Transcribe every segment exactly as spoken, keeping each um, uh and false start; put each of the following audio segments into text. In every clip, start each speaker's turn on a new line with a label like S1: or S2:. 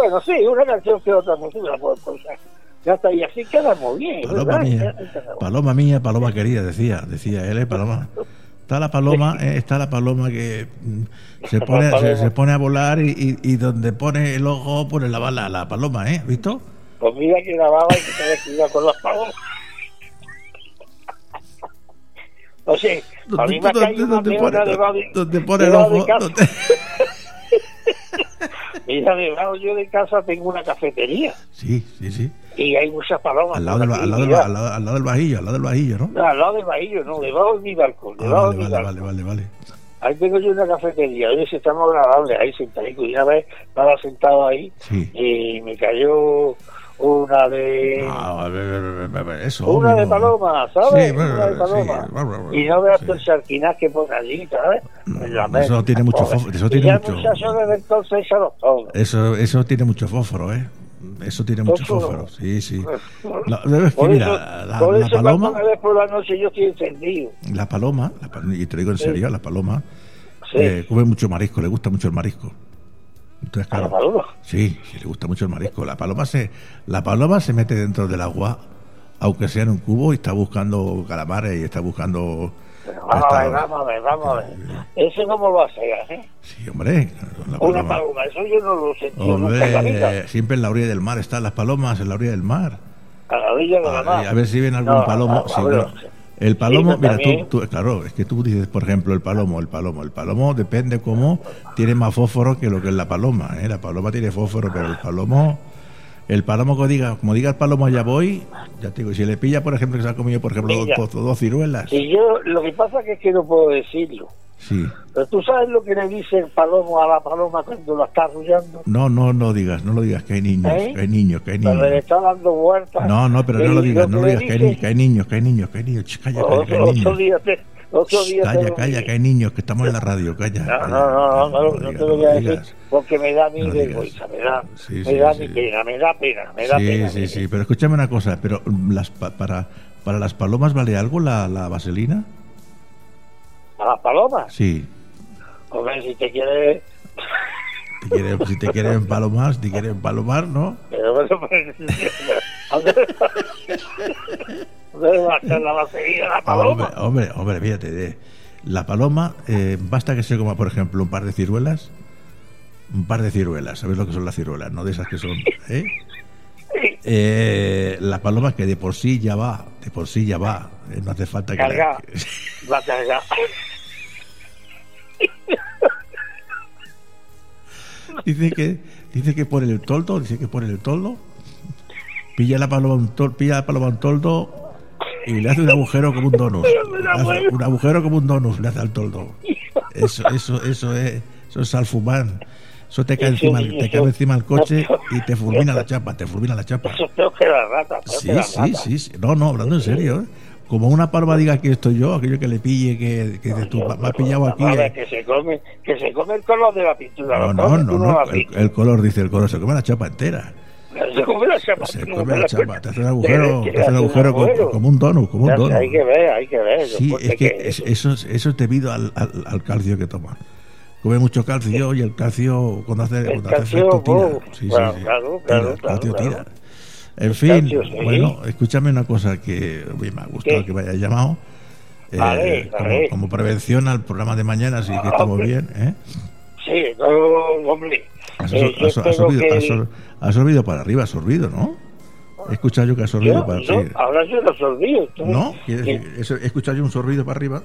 S1: bueno, sí, una canción que otra música, pues, pues, ya está, y así quedamos bien.
S2: Paloma
S1: ¿verdad?
S2: mía, paloma mía, paloma querida, decía, decía él, ¿eh? Paloma. Está la paloma, eh, está la paloma que mm, se pone, se, se pone a volar y, y, y donde pone el ojo pone la bala, la paloma, ¿eh? ¿Visto?
S1: Pues mira que la baba y que tener cuidado con las palomas. O sea, a mí me ha caído una peona debajo de...
S2: Donde pone el ojo...
S1: Mira, debajo yo de casa tengo una cafetería.
S2: Sí, sí, sí.
S1: Y hay muchas palomas.
S2: Al lado, del,
S1: aquí,
S2: al, lado del, al, lado, al lado del vajillo, al lado del vajillo, ¿no?
S1: No, al lado del vajillo, no, debajo de mi balcón. Debajo
S2: Ah, vale,
S1: de mi
S2: vale,
S1: balcón.
S2: vale, vale, vale.
S1: Ahí tengo yo una cafetería. Oye, si estamos agradables ahí sentaditos. Y una vez estaba sentado ahí
S2: Sí.
S1: y me cayó una de...
S2: Ah, eso.
S1: Una
S2: obvio.
S1: de paloma, ¿sabes?
S2: Sí, bueno,
S1: una de paloma.
S2: sí, bueno, bueno,
S1: y no veas
S2: sí.
S1: tú el charquinaz que pone allí, ¿sabes?
S2: No,
S1: En la
S2: eso
S1: mesa,
S2: tiene mucho
S1: joder.
S2: fósforo, eso
S1: Y
S2: tiene
S1: ya
S2: mucho-
S1: el muchacho desde entonces échalo todo.
S2: Eso, eso tiene mucho fósforo, ¿eh? Eso tiene mucho
S1: Fósforo.
S2: fósforo, sí, sí.
S1: Por
S2: La, es que
S1: eso,
S2: mira, la,
S1: por
S2: la
S1: eso
S2: paloma,
S1: cuando me ves por la noche yo estoy encendido.
S2: la paloma, la pa- y te digo en
S1: Sí.
S2: serio, la paloma
S1: Sí.
S2: eh, come mucho marisco, le gusta mucho el marisco. Entonces,
S1: ¿A la
S2: claro,
S1: paloma?
S2: sí, sí, le gusta mucho el marisco. La paloma se, la paloma se mete dentro del agua, aunque sea en un cubo, y está buscando calamares y está buscando.
S1: Pero vamos a ver,
S2: pescado.
S1: vamos a ver, vamos a ver. ¿Eso cómo lo hace, eh?
S2: Sí, hombre, la
S1: Una
S2: paloma.
S1: paloma, eso yo no lo sentí nunca en la vida.
S2: Hombre, siempre en la orilla del mar están las palomas, en la orilla del mar.
S1: A la orilla de la
S2: A,
S1: mar.
S2: a ver si ven algún
S1: No,
S2: palomo.
S1: a-
S2: Sí,
S1: a ver,
S2: bueno, el palomo,
S1: sí, pero
S2: mira, tú,
S1: también-
S2: tú, claro, es que tú dices, por ejemplo, el palomo, el palomo, el palomo depende cómo, tiene más fósforo que lo que es la paloma, ¿eh? La paloma tiene fósforo, pero el palomo, el palomo que diga, como diga el palomo allá voy, ya te digo, si le pilla, por ejemplo, que se ha comido, por ejemplo,
S1: Mira.
S2: dos, dos, dos ciruelas,
S1: Y yo, lo que pasa que es que no puedo decirlo.
S2: sí.
S1: Pero tú sabes lo que le dice el palomo a la paloma cuando la está arrullando.
S2: No, no, no digas, no lo digas, que hay niños,
S1: ¿Eh?
S2: que hay niños, que hay
S1: Pero le
S2: niños.
S1: está dando vueltas.
S2: No, no, pero
S1: Y
S2: no lo digas,
S1: que
S2: no lo
S1: le
S2: digas, que hay,
S1: dice-
S2: ni- que hay niños, que hay niños, que hay niños, Ch, calla, calla, que
S1: Otro,
S2: hay
S1: otro
S2: niños.
S1: día te, otro día te
S2: Calla,
S1: lo
S2: calla,
S1: diré.
S2: que hay niños, que estamos en la radio, calla.
S1: No,
S2: calla,
S1: no, no, no, no, no,
S2: digas,
S1: te lo voy a decir
S2: digas.
S1: porque me da a mí
S2: No digas.
S1: vergüenza, me da,
S2: Sí,
S1: me
S2: sí,
S1: da
S2: sí.
S1: mi pena, me da pena, me da
S2: Sí,
S1: pena.
S2: sí,
S1: me-
S2: sí, pero escúchame una cosa, pero mm, las pa- para para las palomas vale algo la, la vaselina?
S1: ¿A las palomas?
S2: Sí.
S1: Hombre, si te quieres...
S2: Te quiere- si te quieren empalomar, si te quieren empalomar, ¿no?
S1: Pero bueno, pues... ¿Dónde ¿Dónde va a estar la vaselina de la
S2: Hombre,
S1: paloma?
S2: hombre, hombre, fíjate, de, la paloma, eh, basta que se coma, por ejemplo, un par de ciruelas, un par de ciruelas, ¿sabes lo que son las ciruelas? No de esas que son, ¿eh? Eh, la paloma que de por sí ya va, de por sí ya va, eh, no hace falta que la-
S1: Carga. Va a cargar.
S2: dice que dice que por el toldo, dice que por el toldo pilla la paloma un tol, pilla la paloma un toldo y le hace un agujero como un donus, Le hace un agujero como un donus le hace al toldo. Eso, eso, eso es, eso es salfumán. Eso te cae
S1: Eso,
S2: encima,
S1: eso.
S2: te cae encima el coche y te fulmina la chapa, te fulmina la chapa.
S1: Eso es peor que la rata, peor
S2: Sí,
S1: que la
S2: sí,
S1: rata.
S2: sí, sí. No, no, hablando en serio, ¿eh? Como una paloma diga que estoy yo, aquello que le pille, que, que dices tú, me ha pillado aquí.
S1: A ver,
S2: eh.
S1: que se come, que se come el color de la pintura.
S2: No,
S1: ¿lo
S2: no,
S1: comes?
S2: no,
S1: Tú
S2: no,
S1: lo has
S2: el,
S1: visto.
S2: el color, dice el color, se come la chapa entera.
S1: Se come la chapa.
S2: Se
S1: tú no
S2: come
S1: me
S2: la chapa,
S1: cuentas.
S2: te hace un agujero,
S1: Te-
S2: te hace un agujero como, como un donut, como un
S1: Ya,
S2: donut.
S1: Hay que ver, hay que ver.
S2: Sí,
S1: Después
S2: es
S1: de
S2: que es- eso, es, eso es debido al, al, al calcio que toma. Come mucho calcio y el calcio cuando hace,
S1: El
S2: cuando hace
S1: calcio,
S2: efecto tira.
S1: oh,
S2: Sí,
S1: claro,
S2: sí, sí.
S1: claro,
S2: Tira,
S1: claro,
S2: el calcio
S1: claro,
S2: tira.
S1: claro.
S2: En
S1: El
S2: fin,
S1: calcio, sí.
S2: bueno, escúchame una cosa que uy, me ha gustado
S1: ¿Qué?
S2: que me hayas llamado. Eh,
S1: Vale,
S2: como,
S1: vale.
S2: como prevención al programa de mañana, así que
S1: Ah,
S2: estamos
S1: hombre.
S2: bien. ¿eh?
S1: Sí, no, hombre.
S2: Has,
S1: Eh, yo
S2: has- has
S1: espero
S2: sorbido,
S1: que
S2: has sor- has sorbido para arriba, has sorbido, ¿no? He escuchado yo que has sorbido
S1: yo,
S2: para
S1: yo,
S2: arriba.
S1: ahora yo lo olvido.
S2: ¿No? ¿Quiere decir, eso- he escuchado yo un sorbido para arriba.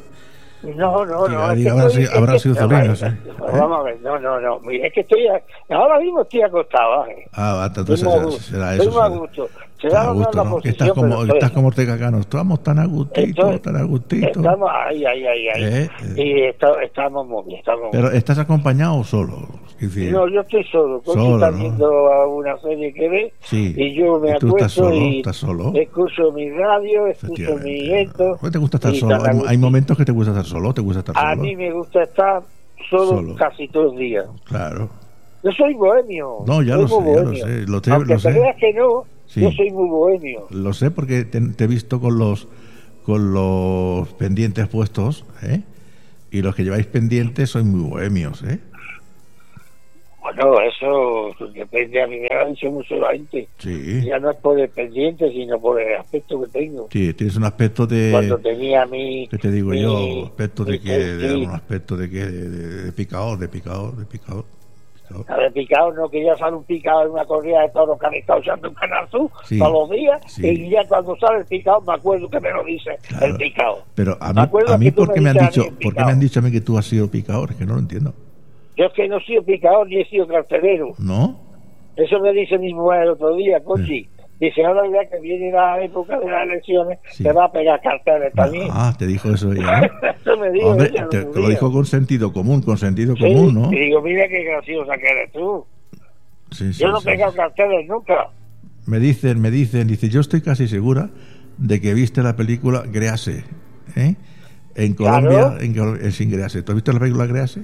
S1: No, no,
S2: Diga,
S1: no. es
S2: diga,
S1: que
S2: habrá
S1: estoy-
S2: sido- habrá
S1: es que-
S2: sido
S1: vamos a
S2: Zorrino,
S1: ver,
S2: sí.
S1: Vamos a ver, no, no, no. Mira, es que estoy. a- Ahora mismo estoy acostado. ¿eh?
S2: Ah, entonces
S1: Estoy muy a
S2: será,
S1: gusto,
S2: será
S1: estoy
S2: eso.
S1: muy a
S2: será.
S1: gusto. Se
S2: Estás
S1: da
S2: a
S1: la
S2: gusto, ¿no? Que estás
S1: posición,
S2: como,
S1: pero estoy-
S2: estás como Ortega Cano. Estamos tan a gustito,
S1: Estoy-
S2: tan a gustito.
S1: Estamos ahí, ahí, ahí, ahí.
S2: Eh, eh.
S1: Y está- estamos muy bien, estamos muy bien.
S2: Pero ¿estás acompañado o solo? Es decir,
S1: No, yo estoy solo. Cochi
S2: Solo,
S1: está
S2: ¿no?
S1: viendo a una serie que ve
S2: sí.
S1: y yo me
S2: ¿Y tú estás
S1: acuesto
S2: solo?
S1: y
S2: ¿Estás solo?
S1: escucho mi radio, escucho mi
S2: Efectivamente.
S1: esto.
S2: ¿Pues te gusta estar
S1: y
S2: solo?
S1: tan a
S2: Hay, hay
S1: gustito.
S2: momentos que te gusta estar solo, ¿te gusta estar
S1: A
S2: solo?
S1: mí me gusta estar solo,
S2: Solo.
S1: casi todos los días.
S2: Claro.
S1: Yo soy bohemio.
S2: No, ya
S1: soy
S2: lo sé,
S1: muy
S2: ya lo
S1: bohemio.
S2: sé, lo te-
S1: Aunque
S2: lo
S1: te
S2: sé.
S1: creas que no,
S2: Sí.
S1: yo soy muy bohemio.
S2: Lo sé porque te, te he visto con los con los pendientes puestos, ¿eh? Y los que lleváis pendientes sois muy bohemios, ¿eh?
S1: Bueno, eso depende, a mí me lo ha dicho mucho la gente.
S2: Sí.
S1: Ya no es por el pendiente, sino por el aspecto que tengo.
S2: Sí, tienes un aspecto de...
S1: Cuando tenía mi...
S2: ¿Qué te digo
S1: mi,
S2: yo? Aspecto de
S1: mi,
S2: que... De,
S1: sí.
S2: un aspecto de que... De, de, de picador, de picador, de picador. picador.
S1: A ver, picado, no, que ya sale un picado en una corrida de toros que han estado usando un Canal Sur
S2: Sí,
S1: todos los días,
S2: sí.
S1: y ya cuando sale el picado me acuerdo que me lo dice,
S2: Claro.
S1: el picado.
S2: Pero a
S1: Me
S2: mí,
S1: acuerdo
S2: a mí
S1: que tú
S2: ¿por qué me han
S1: dices a
S2: dicho,
S1: mí,
S2: por qué
S1: picado.
S2: me han dicho a mí que tú has sido picador? Es que no lo entiendo.
S1: Yo es que no he sido picador ni he sido carcelero.
S2: ¿No?
S1: Eso me dice mi mujer el otro día, Conchi. Dice, ahora ya que viene la época de las elecciones,
S2: Sí.
S1: te va a pegar carteles también.
S2: Ah, te dijo eso ella, ¿no?
S1: Eso me dijo
S2: Hombre,
S1: ella el
S2: te,
S1: otro
S2: te lo
S1: día.
S2: dijo con sentido común, con sentido
S1: Sí,
S2: común, ¿no?
S1: y digo, mira qué graciosa que eres tú.
S2: Sí, sí,
S1: Yo no
S2: sí,
S1: he pegado
S2: sí.
S1: carteles nunca.
S2: Me dicen, me dicen, dice, yo estoy casi segura de que viste la película Grease, ¿eh? En Colombia,
S1: Claro.
S2: en, Col- en sin Grease. ¿Tú has visto la película Grease?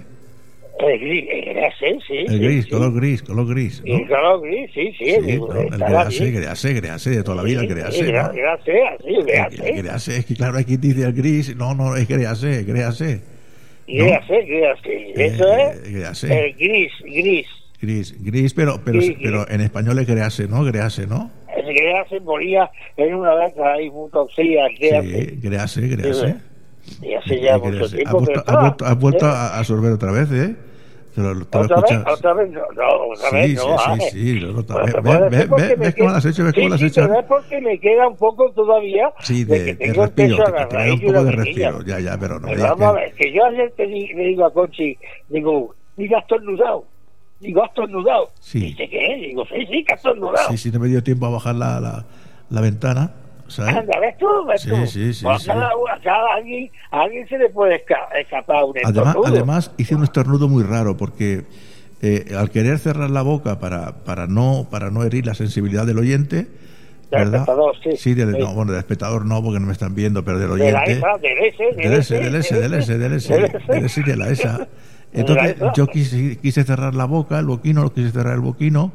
S1: El gris, el gris, sí.
S2: El
S1: sí,
S2: gris,
S1: sí.
S2: color gris, color gris,
S1: Y
S2: ¿no?
S1: color gris, sí, sí.
S2: Sí,
S1: digo,
S2: ¿no? El
S1: estaba
S2: Grease,
S1: bien.
S2: Grease, Grease, de toda la vida,
S1: Sí,
S2: Grease,
S1: sí,
S2: ¿no?
S1: Grease, así,
S2: El
S1: Grease.
S2: Grease, es que claro, aquí dice el gris, no, no, es Grease, Grease. ¿no?
S1: Grease, Grease. Eso
S2: Eh,
S1: es
S2: Grease.
S1: el gris, gris.
S2: Gris, gris, pero, pero,
S1: Sí,
S2: pero en español es Grease, ¿no? Grease, ¿no?
S1: El Grease moría en una letra ahí, muy toxida, Grease.
S2: Sí, Grease, Grease.
S1: Y hace ya mucho
S2: Grease.
S1: tiempo
S2: Has
S1: que
S2: vuelto,
S1: estaba.
S2: has vuelto, has vuelto
S1: ¿Eh?
S2: a, a sorber otra vez, ¿eh? Te lo, te lo
S1: ¿Otra vez?
S2: escuchas.
S1: ¿Otra vez? No, no, otra
S2: Sí,
S1: vez
S2: sí,
S1: no.
S2: sí,
S1: Ángel.
S2: sí, lo nota.
S1: Bueno,
S2: Ve-
S1: te puedo
S2: ve-
S1: decir
S2: ve-
S1: porque
S2: ve-
S1: me
S2: ¿ves
S1: queda-
S2: cómo lo has hecho? ¿Ves cómo
S1: sí,
S2: lo has
S1: sí,
S2: hecho?
S1: pero es porque me queda un poco todavía
S2: Sí,
S1: de,
S2: de,
S1: que
S2: de
S1: tengo el
S2: respiro,
S1: pecho
S2: te, te queda
S1: agarradillo
S2: un
S1: y
S2: poco
S1: la
S2: de
S1: mejilla.
S2: respiro. Ya, ya, pero no me
S1: Pero
S2: digas
S1: vamos a
S2: que...
S1: ver, que yo ayer te di- le digo a Conchi, digo, diga estornudado. Digo, has estornudado.
S2: Sí.
S1: Dice, ¿qué? Digo, sí, sí, que has estornudado.
S2: Sí, sí, no me dio tiempo a bajar la, la, la ventana, ¿sabes?
S1: Anda, ¿ves tú? ¿Ves
S2: Sí,
S1: tú?
S2: sí, sí,
S1: Pues
S2: sí.
S1: cada, a cada alguien, a alguien se le puede esca- escapar un
S2: Además,
S1: estornudo.
S2: además hice un estornudo muy raro porque eh, al querer cerrar la boca para, para no para no herir la sensibilidad del oyente,
S1: Del
S2: ¿verdad?
S1: espectador, sí.
S2: del,
S1: Sí.
S2: No, bueno, del espectador no, porque no me están viendo, pero del
S1: De la
S2: oyente.
S1: esa, del ese, del
S2: Del S,
S1: ese,
S2: del S, del S, del S, del S y de la esa. Entonces
S1: esa.
S2: yo quise, quise cerrar la boca, el boquino, lo quise cerrar el boquino,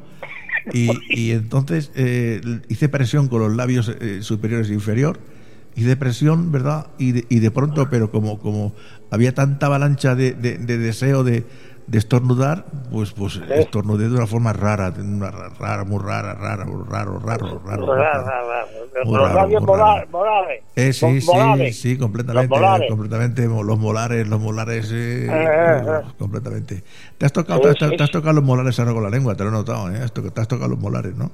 S2: y, y entonces eh, hice presión con los labios eh, superiores e inferior, hice presión, ¿verdad? Y de, y de pronto, pero como, como había tanta avalancha de, de, de deseo de, de estornudar, pues pues estornudé de una forma rara, de una ra- rara, muy rara, rara, muy raro, raro, raro.
S1: Ra,
S2: raro.
S1: ra, ra.
S2: Muy
S1: Los
S2: raro,
S1: labios
S2: muy raro.
S1: molar- molares.
S2: Eh, sí,
S1: Los
S2: sí,
S1: molares.
S2: sí, completamente,
S1: Los molares.
S2: completamente, mo- los molares, los molares, eh,
S1: Eh, eh, eh.
S2: completamente. Te has tocado,
S1: Sí,
S2: te, has-
S1: sí.
S2: te has tocado los molares ahora con la lengua, te lo he notado, ¿eh? Has to- Te has tocado los molares, ¿no?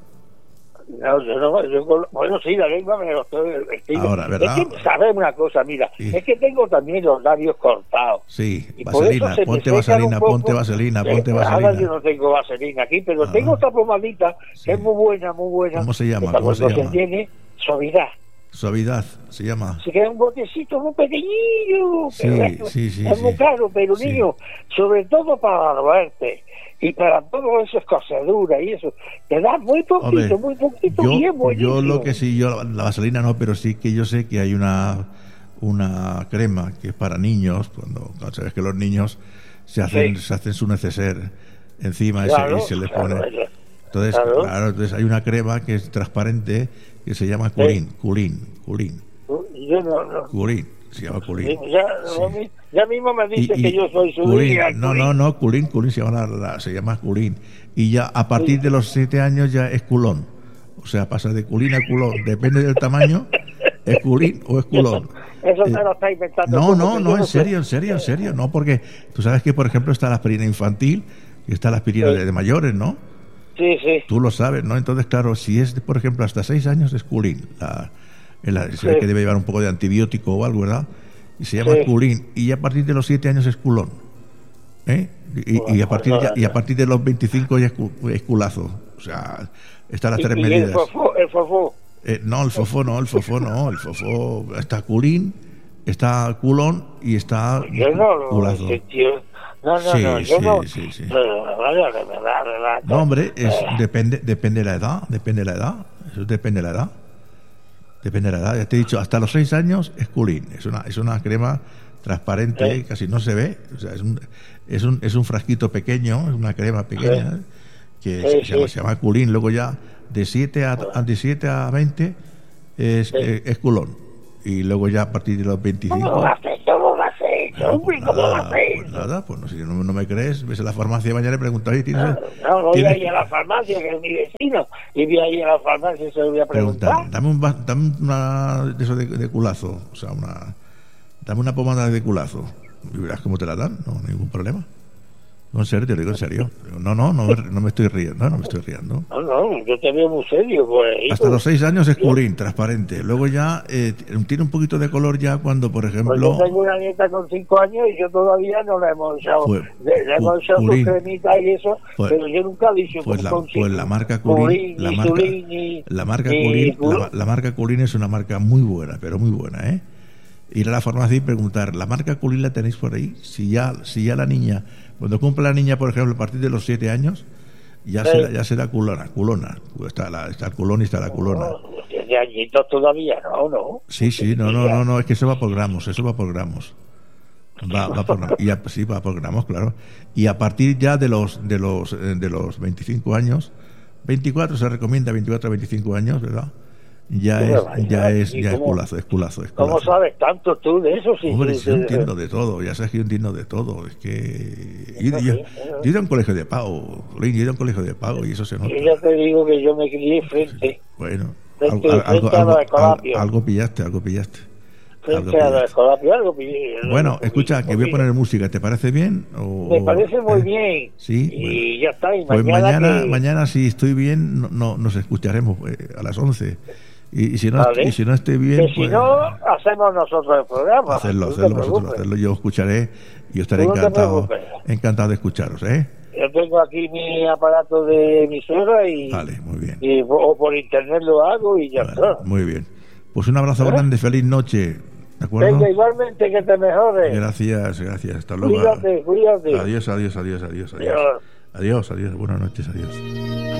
S1: No, yo no, yo con- bueno, sí, la lengua me lo estoy... estoy-
S2: Ahora, ¿verdad?
S1: Es que, ¿sabes una cosa? Mira,
S2: Sí.
S1: es que tengo también los labios cortados.
S2: Sí,
S1: Y por eso
S2: vaselina,
S1: se me
S2: ponte
S1: secan
S2: vaselina,
S1: un poco.
S2: ponte vaselina,
S1: Eh,
S2: ponte
S1: Ahora yo
S2: vaselina.
S1: no tengo vaselina aquí, pero
S2: Ah.
S1: tengo esta pomadita
S2: Sí.
S1: que es muy buena, muy buena.
S2: ¿Cómo se llama?
S1: Que
S2: ¿Cómo se
S1: cuando
S2: llama?
S1: tiene suavidad.
S2: Suavidad, se llama.
S1: Se queda un botecito muy pequeñito.
S2: Sí,
S1: pero es,
S2: sí, sí,
S1: es muy
S2: sí.
S1: caro, pero
S2: Sí.
S1: niño, sobre todo para robarte y para todo eso, coseduras y eso, te da muy poquito,
S2: Hombre,
S1: muy poquito y es
S2: yo,
S1: buenísimo.
S2: yo lo que sí, yo la, la vaselina no, pero sí que yo sé que hay una una crema que es para niños, cuando, cuando sabes que los niños se hacen,
S1: Sí.
S2: se hacen su neceser encima y se-
S1: Claro,
S2: y se les
S1: claro,
S2: pone.
S1: claro.
S2: Entonces,
S1: Claro.
S2: claro, entonces hay una crema que es transparente que se llama Culín, Culín, Culín,
S1: Yo no, no.
S2: Culín, se llama Culín.
S1: Ya,
S2: Sí.
S1: ya mismo me dice
S2: Y- y
S1: que yo soy su
S2: Culín,
S1: hija,
S2: no,
S1: Culín.
S2: no, no, Culín, Culín se llama, la- la- se llama Culín. Y ya a partir de los siete años ya es culón. O sea, pasa de culín a culón. Depende del tamaño, es culín o es culón.
S1: Eso
S2: Eh,
S1: se lo está inventando.
S2: No,
S1: tú,
S2: no,
S1: porque
S2: no,
S1: yo
S2: en
S1: sé.
S2: serio, en serio, en serio. No, porque tú sabes que, por ejemplo, está la aspirina infantil y está la aspirina
S1: Sí.
S2: de, de mayores, ¿no?
S1: Sí, sí.
S2: Tú lo sabes, ¿no? Entonces, claro, si es, por ejemplo, hasta seis años es culín. La, en la- se ve
S1: Sí.
S2: que debe llevar un poco de antibiótico o algo, ¿verdad? Y se llama
S1: Sí.
S2: culín. Y a partir de los siete años es culón. ¿Eh? Y, y a partir ya- y a partir de los veinticinco ya es, cu- es culazo. O sea, están las
S1: Y,
S2: tres
S1: y el
S2: medidas.
S1: fofó, el fofó.
S2: Eh, no, el fofó no, el fofó no. El fofó está culín, está culón y está
S1: Yo no lo
S2: culazo.
S1: sé, tío. No, no,
S2: Sí,
S1: no, yo
S2: sí,
S1: no.
S2: sí, sí.
S1: Pero, vaya, de verdad, de verdad.
S2: No, hombre, es,
S1: Eh,
S2: depende, depende de la edad, depende de la edad, eso depende de la edad, depende de la edad. Ya te he dicho, hasta los seis años es culín, es una, es una crema transparente,
S1: Sí.
S2: casi no se ve, o sea, es un, es un, es un frasquito pequeño, es una crema pequeña que
S1: Sí,
S2: se,
S1: sí.
S2: llama, se llama culín. Luego ya de siete a, a- de siete a veinte es,
S1: Sí.
S2: eh, es culón y luego ya a partir de los
S1: ¿Cómo
S2: veinticinco
S1: va a ser? ¿Cómo va a ser? eso, hombre,
S2: pues
S1: ¿cómo va
S2: nada,
S1: a ser?
S2: pues nada, pues no, si no, no me crees, ves a la farmacia mañana y preguntas, ¿y tienes?
S1: No, no, voy
S2: ¿tienes?
S1: a ir a la farmacia, que es mi vecino, y voy a ir a la farmacia y se lo voy a preguntar.
S2: Preguntar, dame, un, va- dame una de eso de, de culazo, o sea, una, dame una pomada de culazo, y verás cómo te la dan, no, ningún problema. No, en serio, te lo digo en serio. No, no, no me, no me estoy riendo, no me estoy riendo.
S1: No, no, yo te veo muy serio, pues.
S2: Hasta
S1: hijo.
S2: los seis años es culín, transparente. Luego ya eh, tiene un poquito de color ya cuando, por
S1: Pues yo
S2: ejemplo,
S1: tengo una nieta con cinco años y yo todavía no le hemos echado,
S2: Pues,
S1: le, le hemos
S2: cu-
S1: echado su
S2: Culín.
S1: cremita y eso,
S2: Pues-
S1: pero yo nunca he dicho
S2: pues
S1: con-
S2: la,
S1: con
S2: pues la marca Culín,
S1: Culín,
S2: la
S1: ni
S2: marca,
S1: Zulín, ni-
S2: la marca
S1: ni
S2: Culín,
S1: Cul-
S2: la, la marca Culín es una marca muy buena, pero muy buena, ¿eh? Ir a la farmacia y preguntar, ¿la marca Culín la tenéis por ahí? Si ya, si ya la niña, cuando cumple la niña, por ejemplo, a partir de los siete años, ya
S1: Sí.
S2: será, ya será culona, culona. Está, la, está el culón y está la culona.
S1: No, de añitos todavía, no, no.
S2: Sí, sí, no, no, no, no, es que eso va por gramos, eso va por gramos. Va, va por gramos. Y a- sí, va por gramos, claro. Y a partir ya de los de los eh, de los veinticinco años, veinticuatro se recomienda, veinticuatro a veinticinco años, ¿verdad? Ya
S1: Qué
S2: es
S1: barbaridad.
S2: ya es
S1: ¿Y
S2: ya es
S1: cómo-
S2: culazo, es culazo, es
S1: ¿Cómo
S2: culazo.
S1: sabes tanto tú de eso? Sí,
S2: Hombre,
S1: sí,
S2: yo
S1: sí,
S2: entiendo de todo, ya sabes que yo entiendo de todo, es que yo,
S1: Eso
S2: yo-
S1: sí, eso.
S2: yo he ido a un colegio de pago, Lin, yo he ido a un colegio de pago y eso se nota.
S1: Y ya te digo que yo me crié frente,
S2: Bueno,
S1: Frente-
S2: algo, algo,
S1: frente a
S2: algo,
S1: los
S2: algo,
S1: escolapios.
S2: algo pillaste, algo pillaste. Algo
S1: frente a la
S2: pillaste.
S1: escolapio, algo pillé.
S2: Bueno,
S1: algo
S2: escucha,
S1: pillé,
S2: que voy a
S1: pillé.
S2: poner música, ¿te parece bien? O,
S1: Me parece muy
S2: eh,
S1: bien.
S2: Sí,
S1: Y
S2: bueno.
S1: ya está, y
S2: Pues
S1: mañana,
S2: mañana,
S1: que-
S2: mañana si estoy bien, no, no- nos escucharemos eh, a las once. Y, y si no,
S1: Vale.
S2: y si no estoy bien,
S1: que si
S2: pues
S1: no, hacemos nosotros el programa.
S2: hacerlo,
S1: No te
S2: hacerlo vosotros,
S1: preocupes.
S2: hacerlo. Yo escucharé y yo estaré
S1: Tú no te
S2: encantado,
S1: preocupes.
S2: encantado de escucharos, ¿eh?
S1: Yo tengo aquí mi aparato de emisora y,
S2: Vale, muy bien.
S1: y o por internet lo hago y ya
S2: Vale,
S1: está.
S2: muy bien. Pues un abrazo
S1: ¿Eh?
S2: grande, feliz noche, ¿de acuerdo?
S1: Venga, igualmente que te mejores.
S2: Gracias, gracias. Hasta luego.
S1: Cuídate, cuídate.
S2: Adiós, adiós, adiós, adiós, adiós.
S1: Adiós.
S2: Adiós, adiós. Buenas noches, adiós.